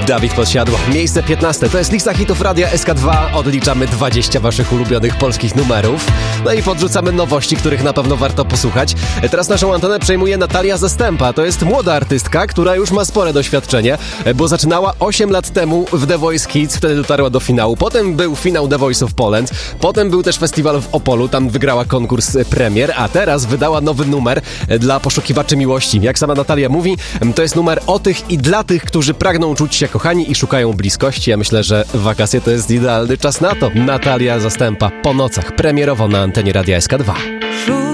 Dawid Podsiadło. Miejsce 15. To jest lista hitów Radia SK2. Odliczamy 20 waszych ulubionych polskich numerów. No i podrzucamy nowości, których na pewno warto posłuchać. Teraz naszą antenę przejmuje Natalia Zastępa. To jest młoda artystka, która już ma spore doświadczenie, bo zaczynała 8 lat temu w The Voice Kids. Wtedy dotarła do finału. Potem był finał The Voice of Poland. Potem był też festiwal w Opolu. Tam wygrała konkurs premier, a teraz wydała nowy numer dla poszukiwaczy miłości. Jak sama Natalia mówi, to jest numer o tych i dla tych, którzy pragną czuć się kochani i szukają bliskości. Ja myślę, że wakacje to jest idealny czas na to. Natalia Zastępa po nocach, premierowo na antenie Radia SK2.